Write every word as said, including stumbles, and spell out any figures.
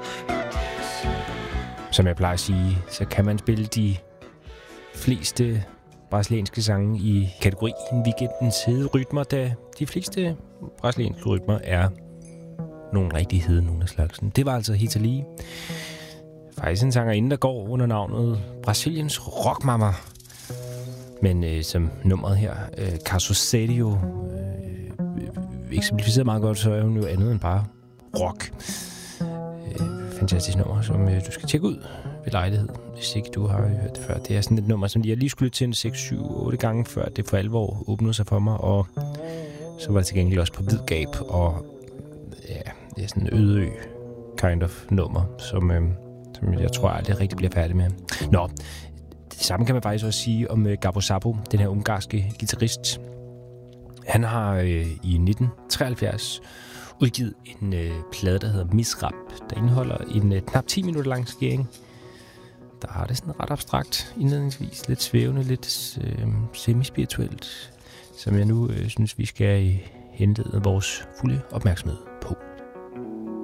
Som jeg plejer at sige, så kan man spille de fleste brasilianske sange i kategorien weekendens hede rytmer, da de fleste brasilianske rytmer er nogle rigtig hede, nogle af slagsen. Det var altså Rita Lee. Faktisk en sangerinde, der går under navnet Brasiliens Rockmama. Men øh, som nummeret her, øh, Caso Serio, øh, eksemplificerer meget godt, så er hun jo andet end bare rock. Øh, fantastisk nummer, som øh, du skal tjekke ud ved lejlighed, hvis ikke du har hørt det før. Det er sådan et nummer, som jeg lige skulle til en seks, syv, otte gange, før det for alvor åbnede sig for mig, og så var det til gengæld også på vid gab, og ja, det er sådan en øde kind of nummer, som, øh, som jeg tror aldrig rigtig bliver færdig med. Nå, det samme kan man faktisk også sige om øh, Gabo Szabo, den her ungarske guitarist. Han har øh, i nitten treoghalvfjerds udgivet en øh, plade, der hedder Misrap, der indeholder en øh, knap ti minutter lang skæring. Der har det sådan ret abstrakt indledningsvis, lidt svævende, lidt øh, semispirituelt, som jeg nu øh, synes, vi skal henlede vores fulde opmærksomhed på.